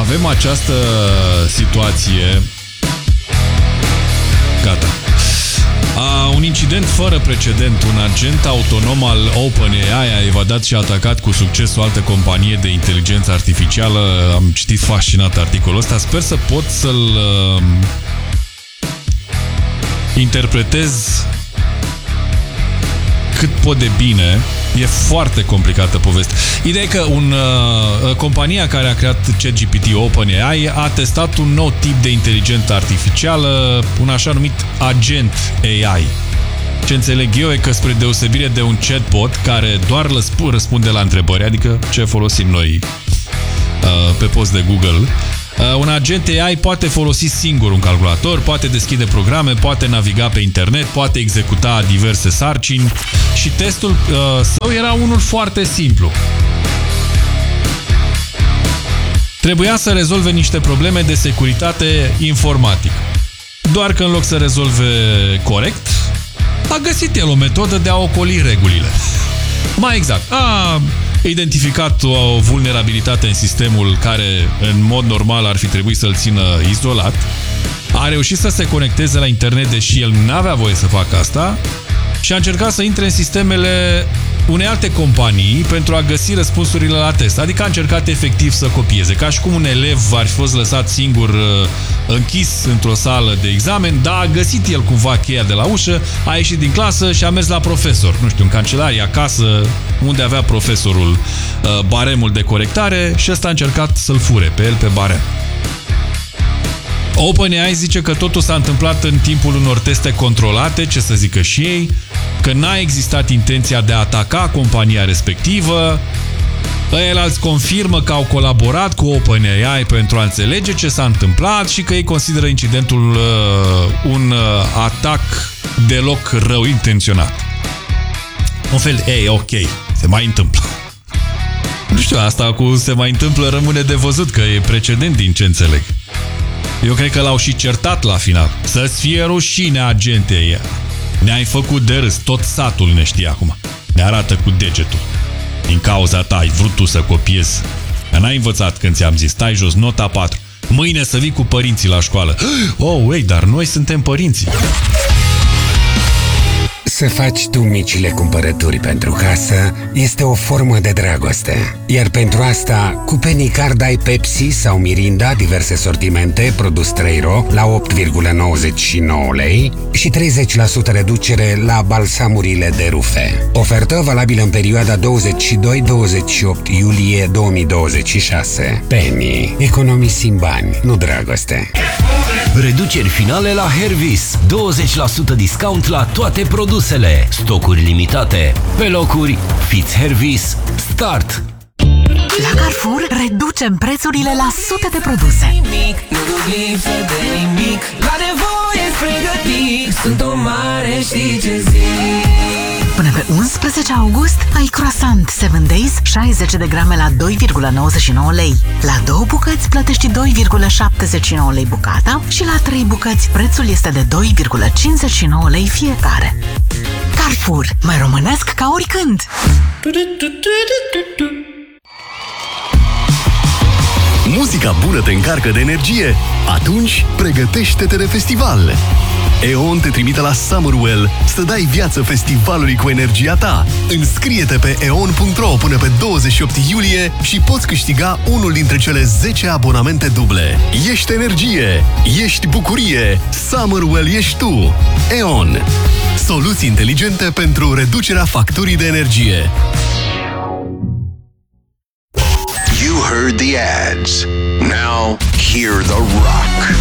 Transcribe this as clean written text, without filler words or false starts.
avem această situație. Gata. Un incident fără precedent. Un agent autonom al OpenAI a evadat și a atacat cu succes o altă companie de inteligență artificială. Am citit fascinat articolul ăsta. Sper să pot să-l interpretez cât pot de bine. E foarte complicată poveste. Ideea e că compania care a creat ChatGPT, OpenAI, a testat un nou tip de inteligență artificială, un așa numit agent AI. Ce înțeleg eu e că, spre deosebire de un chatbot care doar răspunde la întrebări, adică ce folosim noi pe post de Google, un agent AI poate folosi singur un calculator, poate deschide programe, poate naviga pe internet, poate executa diverse sarcini și testul său era unul foarte simplu. Trebuia să rezolve niște probleme de securitate informatică. Doar că în loc să rezolve corect, a găsit el o metodă de a ocoli regulile. Mai exact, a identificat o vulnerabilitate în sistemul care în mod normal ar fi trebuit să-l țină izolat, a reușit să se conecteze la internet deși el nu avea voie să facă asta și a încercat să intre în sistemele unei alte companii pentru a găsi răspunsurile la test. Adică a încercat efectiv să copieze, ca și cum un elev ar fi fost lăsat singur închis într-o sală de examen, dar a găsit el cumva cheia de la ușă, a ieșit din clasă și a mers la profesor, nu știu, în cancelarie, acasă, unde avea profesorul baremul de corectare și ăsta a încercat să-l fure pe el pe barem. OpenAI zice că totul s-a întâmplat în timpul unor teste controlate, ce să zică și ei, că n-a existat intenția de a ataca compania respectivă. Ceilalți confirmă că au colaborat cu OpenAI pentru a înțelege ce s-a întâmplat și că ei consideră incidentul un atac deloc rău intenționat. Un fel, ok, se mai întâmplă. Nu știu, asta cu se mai întâmplă rămâne de văzut, că e precedent din ce înțeleg. Eu cred că l-au și certat la final. Să-ți fie rușine, agente. Ne-ai făcut de râs, tot satul ne știe acum. Ne arată cu degetul. Din cauza ta ai vrut tu să copiezi. N-ai învățat când ți-am zis, stai jos, nota 4. Mâine să vii cu părinții la școală. Dar noi suntem părinții. Să faci tu micile cumpărături pentru casă este o formă de dragoste. Iar pentru asta, cu Penny Card ai Pepsi sau Mirinda, diverse sortimente, produs 3 RO la 8,99 lei și 30% reducere la balsamurile de rufe. Ofertă valabilă în perioada 22-28 iulie 2026. Penny. Economisim bani, nu dragoste. Reduceri finale la Hervis. 20% discount la toate produsele. Stocuri limitate. Pe locuri, fiți Hervis. Start! La Carrefour reducem prețurile la sute de produse. Nu lipsă de nimic. La nevoie pregătit. Sunt o mare, știi ce zic. Până pe 11 august ai croissant 7 Days 60 de grame la 2,99 lei. La 2 bucăți plătești 2,79 lei bucata și la 3 bucăți prețul este de 2,59 lei fiecare. Carrefour, mai românesc ca oricând! Muzica bună te încarcă de energie? Atunci pregătește-te de festival! E.ON te trimite la Summerwell să dai viață festivalului cu energia ta. Înscrie-te pe eon.ro până pe 28 iulie și poți câștiga unul dintre cele 10 abonamente duble. Ești energie, ești bucurie, Summerwell ești tu. E.ON. Soluții inteligente pentru reducerea facturii de energie. You heard the ads. Now hear the rock.